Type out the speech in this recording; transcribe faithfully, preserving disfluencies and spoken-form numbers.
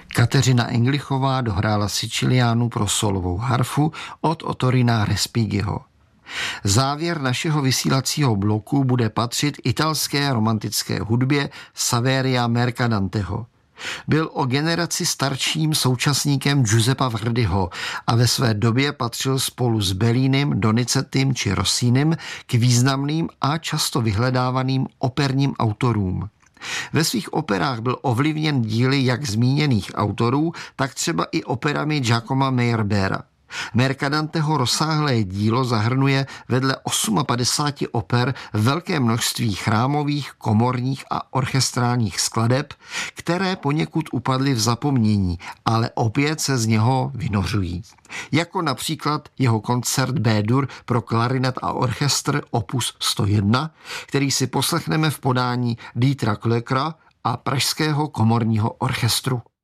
Kateřina Englichová dohrála Siciliánu pro solovou harfu od Ottorina Respighiho. Závěr našeho vysílacího bloku bude patřit italské romantické hudbě Saveria Mercadanteho. Byl o generaci starším současníkem Giuseppa Verdiho a ve své době patřil spolu s Bellínim, Donizettim či Rossínim k významným a často vyhledávaným operním autorům. Ve svých operách byl ovlivněn díly jak zmíněných autorů, tak třeba i operami Giacoma Meyerbeera. Mercadanteho rozsáhlé dílo zahrnuje vedle padesáti osmi oper velké množství chrámových, komorních a orchestrálních skladeb, které poněkud upadly v zapomnění, ale opět se z něho vynořují. Jako například jeho koncert B-dur pro klarinet a orchestr opus sto jedna, který si poslechneme v podání Dietra Klöckera a Pražského komorního orchestru.